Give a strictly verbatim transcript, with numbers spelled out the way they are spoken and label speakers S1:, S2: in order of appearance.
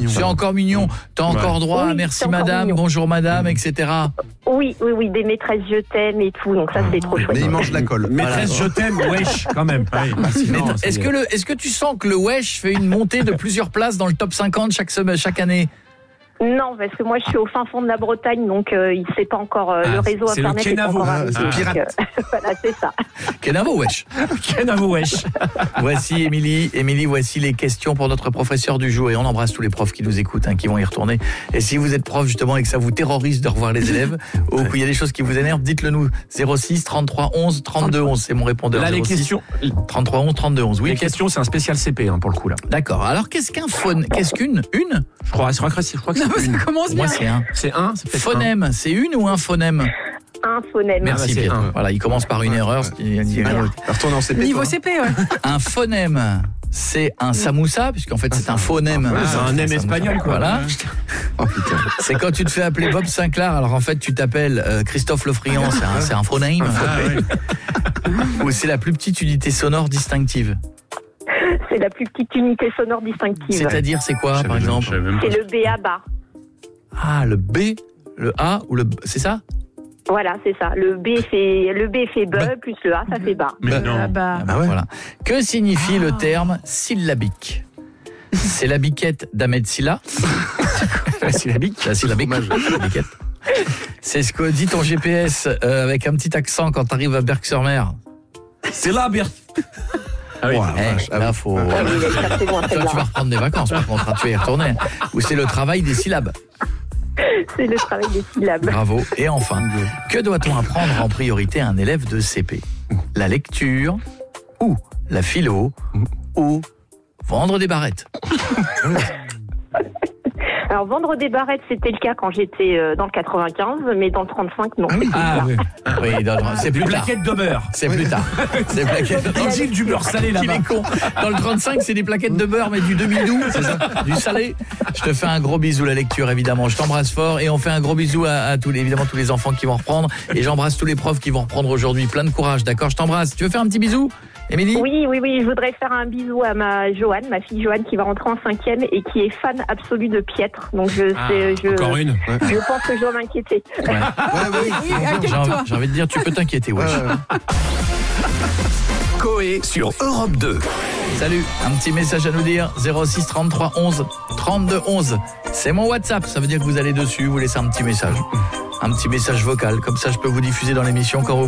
S1: C'est encore mignon. T'as encore
S2: Ouais.
S1: droit à
S3: Oui,
S1: merci
S3: c'est encore
S1: madame,
S3: mignon.
S1: bonjour madame, et cetera.
S3: Oui, oui, oui, des maîtresses je t'aime et tout, donc ça c'est trop
S4: Mais
S3: chouette.
S4: il mange la colle.
S2: Maîtresse, je t'aime, wesh, quand même. Oui.
S1: Mais
S2: Sinon,
S1: t-
S2: c'est-
S1: est-ce que le est-ce que tu sens que le Wesh fait une montée de plusieurs places dans le top cinquante chaque semaine, chaque année?
S3: Non, parce que moi je suis au fin fond de la Bretagne, donc euh, il sait pas encore euh,
S2: Ah,
S3: le réseau
S2: c'est le
S3: internet est pas
S2: Kenavo,
S3: encore
S4: ah,
S3: arrivé,
S4: c'est le
S3: donc,
S4: pirate.
S3: euh, voilà, c'est ça.
S1: Kenavo Wesh.
S2: Kenavo, wesh.
S1: Voici Émilie, Émilie, voici les questions pour notre professeur du jour et on embrasse tous les profs qui nous écoutent, hein, qui vont y retourner. Et si vous êtes prof justement et que ça vous terrorise de revoir les élèves ou qu'il y a des choses qui vous énervent, dites-le nous. zéro six trente-trois onze trente-deux onze, c'est mon répondeur.
S2: Là, les
S1: zéro six
S2: questions,
S1: trente-trois onze trente-deux onze. Oui,
S2: les
S1: qu'est-ce-
S2: questions, c'est un spécial C P, hein, pour le coup, là.
S1: D'accord. Alors qu'est-ce qu'un phone Qu'est-ce qu'une une
S2: Je crois, je crois que c'est, je crois que c'est une.
S5: Ça commence
S1: Pour moi
S5: bien.
S1: c'est un
S2: C'est un, c'est peut-être
S1: phonème. C'est une ou un phonème?
S3: Un phonème.
S2: Merci.
S1: Merci
S2: c'est
S1: Pierre.
S2: un.
S1: Voilà, il commence par une erreur. ce qui-
S4: Retourne en C P.
S5: Niveau
S4: toi.
S5: C P, ouais.
S1: Un phonème, c'est un samoussa, puisqu'en fait c'est un phonème.
S2: Ah, c'est un M espagnol, quoi.
S1: Voilà.
S4: Oh putain.
S1: C'est quand tu te fais appeler Bob Sinclair, alors en fait tu t'appelles euh, Christophe Lefriand, c'est un, c'est un phonème. Ou c'est la plus petite unité sonore distinctive.
S3: C'est la plus petite unité sonore distinctive.
S1: C'est-à-dire c'est quoi par exemple?
S3: C'est le B A bas.
S1: Ah, le B, le A ou le B, c'est ça?
S3: Voilà, c'est ça. Le B fait le B fait be
S1: Bah.
S3: plus le A, ça fait bas.
S2: Mais
S5: Ah
S2: non.
S5: bah.
S1: Ah ben
S4: ouais.
S1: voilà. Que signifie le terme syllabique? C'est la biquette d'Ahmed Silla.
S2: La syllabique.
S1: La syllabique. La biquette. C'est ce que dit ton G P S euh, avec un petit accent quand t'arrives à Berck-sur-Mer.
S2: C'est là, Bert. Ah oui.
S4: Ouais.
S1: Eh,
S4: vache, ah
S1: là,
S4: oui.
S1: faut...
S3: Ah oui, il est très loin,
S1: Toi, tu vas
S3: celle-là.
S1: reprendre des vacances, par contre, hein, tu vas y retourner. Ou c'est le travail des syllabes.
S3: C'est le travail des syllabes.
S1: Bravo. Et enfin, que doit-on apprendre en priorité à un élève de C P? La lecture, ou la philo, ou vendre des barrettes.
S3: Alors vendre des barrettes, c'était le cas quand j'étais euh, dans le quatre-vingt-quinze, mais dans le trente-cinq, non.
S2: Ah, oui.
S1: Oui, dans le- c'est plus
S2: Une
S1: tard.
S2: plaquette de beurre.
S1: C'est plus tard. C'est plaquettes.
S2: Dans le gîte du beurre salé,
S1: Il
S2: là-bas.
S1: est con. Dans le trente-cinq, c'est des plaquettes de beurre, mais du demi-doux, c'est ça, du salé. Je te fais un gros bisou, la lecture, évidemment. Je t'embrasse fort et on fait un gros bisou à, à tous les, évidemment, tous les enfants qui vont reprendre. Et j'embrasse tous les profs qui vont reprendre aujourd'hui. Plein de courage, d'accord? Je t'embrasse. Tu veux faire un petit bisou, Émilie?
S3: Oui, oui, oui, je voudrais faire un bisou à ma Joanne, ma fille Joanne, qui va rentrer en cinquième et qui est fan absolue de Piètre. Donc je,
S2: Ah,
S3: sais, je,
S2: encore une.
S3: je pense que je dois m'inquiéter.
S1: Ouais.
S4: Ouais, ouais.
S5: Oui,
S1: J'ai
S5: inquiète-toi.
S1: j'ai envie de dire, tu peux t'inquiéter,
S4: Ouais,
S1: wesh.
S4: ouais, ouais.
S6: Coé sur Europe deux.
S1: Salut, un petit message à nous dire, zéro six trente-trois onze trente-deux onze. C'est mon WhatsApp, ça veut dire que vous allez dessus, vous laissez un petit message. Un petit message vocal, comme ça je peux vous diffuser dans l'émission quand vous